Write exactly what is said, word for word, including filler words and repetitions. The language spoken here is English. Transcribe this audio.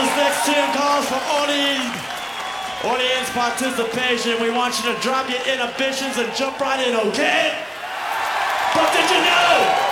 This next tune calls for audience, audience participation. We want you to drop your inhibitions and jump right in, okay? But did you know